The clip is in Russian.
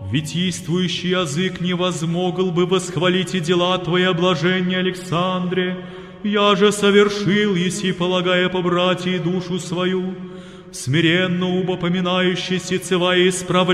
Витийствующий язык не возмогл бы восхвалить и дела Твои, блаженне Александре, я же совершил, еси, полагая по братьи душу свою, смиренно убо поминающий сецева и исправляя